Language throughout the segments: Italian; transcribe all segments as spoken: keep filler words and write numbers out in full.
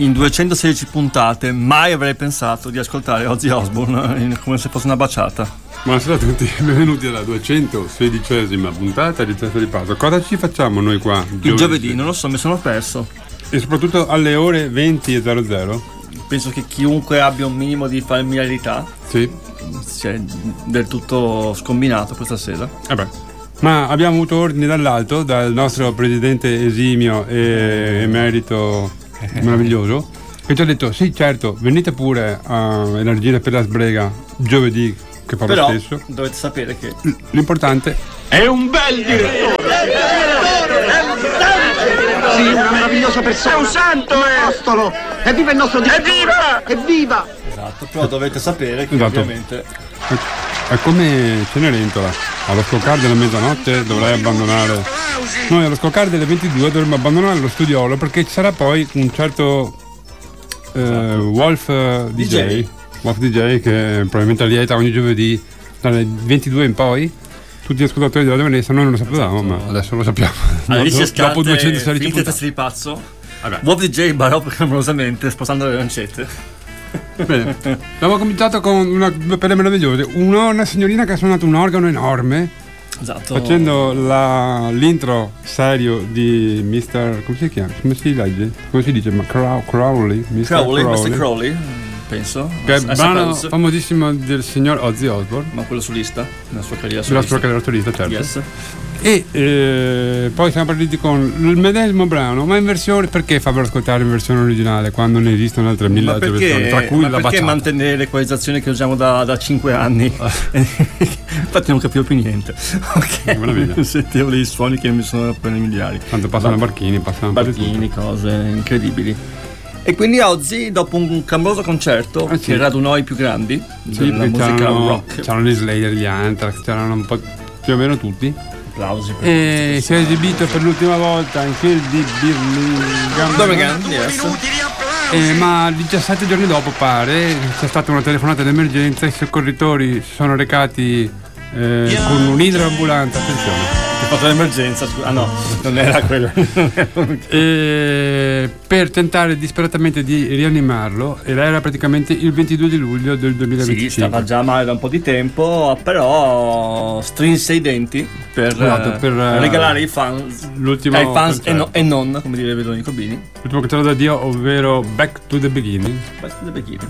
in duecentosedici puntate mai avrei pensato di ascoltare Ozzy Osbourne come se fosse una baciata. Buonasera a tutti, benvenuti alla duecentosedicesima puntata di Testa di Passo. Cosa ci facciamo noi qua? Giovedì? Il giovedì, non lo so, mi sono perso. E soprattutto alle ore venti e zero zero. Penso che chiunque abbia un minimo di familiarità sì. sia del tutto scombinato questa sera. Eh beh. Ma abbiamo avuto ordini dall'alto, dal nostro presidente esimio e emerito meraviglioso, che ci ha detto sì certo, venite pure a Energire per la Sbrega giovedì, che fa però lo stesso. Dovete sapere che l'importante è un bel direttore, sì, una meravigliosa persona, è un santo, un apostolo, evviva il nostro Dio, evviva, evviva. Esatto, però dovete sapere che esatto. Ovviamente è come Cenerentola, allo scoccar della mezzanotte dovrai abbandonare, noi allo scoccar delle ventidue dovremmo abbandonare lo studiolo, perché ci sarà poi un certo eh, esatto. Wolf D J, D J Wolf D J che probabilmente lieta ogni giovedì dalle ventidue in poi. Tutti gli ascoltatori della Venezia noi non lo sapevamo, esatto. Ma adesso lo sappiamo. Alice Scante, dopo duecentosedici finite testa di pazzo. Wolf D J barò clamorosamente spostando le lancette. Bene, abbiamo cominciato con una, due pelle meravigliose. Una, una signorina che ha suonato un organo enorme, esatto. Facendo la, l'intro serio di mister come si chiama? Come si legge? Come si dice? Ma Crow, Crowley? mister Crowley, Crowley. mister Crowley, penso. Che è il brano famosissimo del signor Ozzy Osbourne. Ma quello solista, nella sua carriera solista. Nella sua carriera solista, certo. Yes. E eh, poi siamo partiti con il medesimo brano, ma in versione, perché farvelo ascoltare in versione originale quando ne esistono altre mille altre versioni, tra cui ma la perché baciata. mantenere l'equalizzazione che usiamo da, da cinque anni? Infatti non capivo più niente. Ok, sentivo dei suoni che mi sono appena miliari. Quando passano Bar- barchini, passano barchini, cose incredibili. E quindi Ozzy, dopo un clamoroso concerto ah, sì. che radunò i più grandi sì, della musica c'erano, rock, c'erano gli Slayer, gli Anthrax, c'erano un po' più o meno tutti. Applausi per e si è esibito per l'ultima volta in quel di Birmingham, Birmingham yes. eh, ma diciassette giorni dopo pare c'è stata una telefonata d'emergenza, i soccorritori si sono recati eh, con un'idroambulanza, attenzione, fatto l'emergenza, scusa. Ah no, non era quello. e per tentare disperatamente di rianimarlo, ed era praticamente il ventidue di luglio del duemilaventicinque. Sì, stava già male da un po' di tempo, però strinse i denti per, esatto, per regalare ai fans, l'ultimo ai fans e, no, e non, come direbbe Domenico Bini, l'ultimo concerto da Dio, ovvero Back to the Beginning. Back to the Beginning.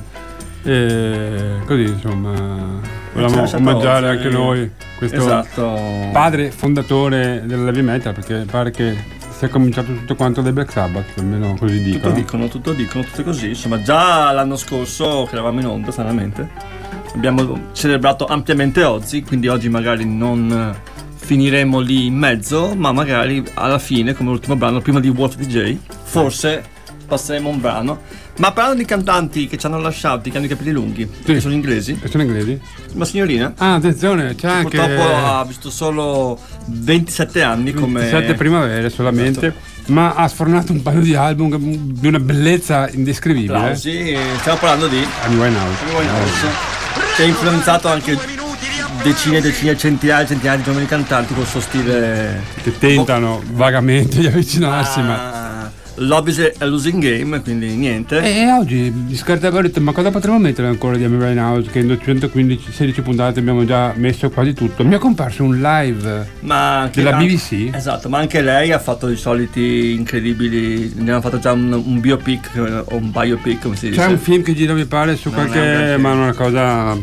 E così insomma volevamo omaggiare anche noi questo esatto. padre fondatore dell'heavy metal, perché pare che sia cominciato tutto quanto dai Black Sabbath, almeno così dicono. Tutto dicono, tutto dicono, tutto così. Insomma, già l'anno scorso, che eravamo in onda, stranamente, abbiamo celebrato ampiamente Ozzy, quindi oggi magari non finiremo lì in mezzo, ma magari alla fine, come ultimo brano, prima di Wolf D J, forse passeremo un brano. Ma parlando di cantanti che ci hanno lasciati, che hanno i capelli lunghi, sì. Che sono inglesi. E sono inglesi? Una signorina. Ah, attenzione, c'è anche. Purtroppo ha vissuto solo ventisette anni come. ventisette primavere solamente. Esatto. Ma ha sfornato un paio di album di una bellezza indescrivibile. Applausi, stiamo parlando di Amy Winehouse. Amy Winehouse, che ha influenzato anche decine e decine, centinaia e centinaia di giovani cantanti col suo stile. Che tentano oh. vagamente di avvicinarsi, ah. ma. Love is a losing game, quindi niente. E, e oggi discartavo, ho detto, ma cosa potremmo mettere ancora di Amy Winehouse, che in duecentoquindici sedici puntate abbiamo già messo quasi tutto. Mi è comparso un live ma della anche, B B C. Esatto, ma anche lei ha fatto i soliti incredibili. Ne hanno fatto già un, un biopic o un biopic, come si dice. C'è un film che gira, mi pare, su non qualche, ma una cosa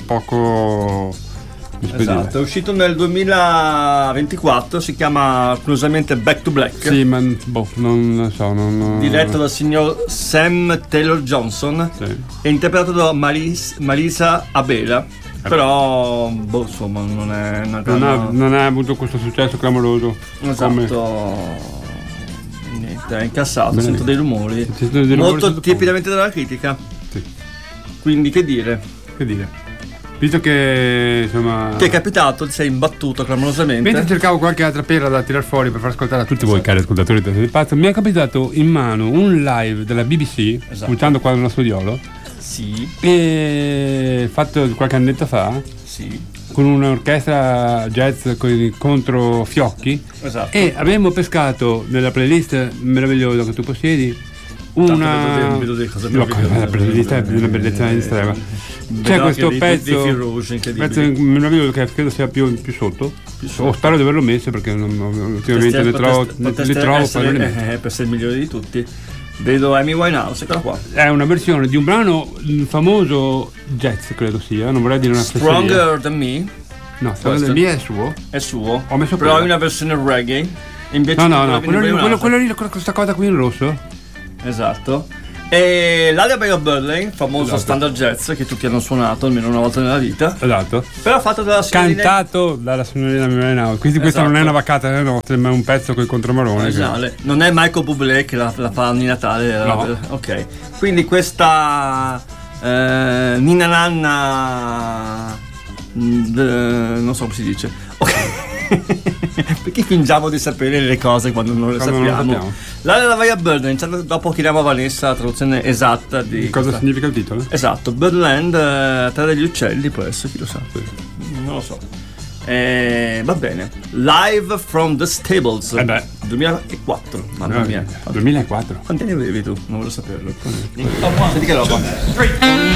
poco. Esatto, è uscito nel duemilaventiquato, si chiama curiosamente Back to Black. Sì, ma boh, non so, non, diretto dal signor Sam Taylor Johnson, sì. E interpretato da Maris, Marisa Abela. Eh però, boh, insomma, non è una non, ha, non ha avuto questo successo clamoroso. Esatto. Come... Niente, è incassato, bene, sento dei rumori. Sento dei molto rumori tiepidamente dalla critica. Sì. Quindi che dire? Che dire? Visto che insomma ti è capitato, ti sei imbattuto clamorosamente. Mentre cercavo qualche altra perla da tirar fuori per far ascoltare a tutti voi, cari ascoltatori di Pazzo, mi è capitato in mano un live della B B C, esatto. Ascoltando qua nello studiolo. Sì. E fatto qualche annetto fa. Sì. Con un'orchestra jazz contro fiocchi. Esatto. E abbiamo pescato nella playlist meravigliosa che tu possiedi una vedo delle cose no, meravigliose. la bellezza è una bellezza estrema. C'è Vedo questo anche dei- dei pezzo fil rouge incredibili. pezzo meraviglioso che credo sia più, più sotto. sotto. O spero di averlo messo perché non, non- ultimamente ne trovo, Poteste- ne, poteste ne trovo essere, poi non li metto. eh, per essere il migliore di tutti. Vedo Amy Winehouse, eccola qua. È una versione di un brano mm, famoso jazz, credo sia, non vorrei dire una fesseria. Stronger Than Me No, Questo. Stronger Than Me è suo. è suo, Ho messo però quella. è una versione reggae. Invece No, no, di no, quella quello lì, viene quello, un'altra. quello lì, quella- questa cosa qui in rosso. Esatto. E l'Alibi of Berlin, famoso Esatto. standard jazz che tutti hanno suonato almeno una volta nella vita, Esatto. però fatto dalla signorina Cantato dalla signorina Winehouse. Quindi questa Esatto. non è una vaccata delle notte, ma è un pezzo con i contromaroni. che- originale. Non è Michael Bublé che la, la fa ogni Natale. No. Ok. Quindi questa eh, Nina Nanna mm, d- non so come si dice. Ok. Perché fingiamo di sapere le cose quando non le Quando non le sappiamo. sappiamo. La Via Birdland, dopo chiediamo a Vanessa la traduzione esatta di Cosa questa- significa il titolo? Esatto, Birdland, eh, terra degli uccelli, può essere, chi lo sa. Non lo so. Eh, va bene. Live from the Stables. Eh beh. duemilaquattro. Mamma mia. duemilaquattro. Quanti anni avevi tu? Non voglio saperlo. Senti che roba.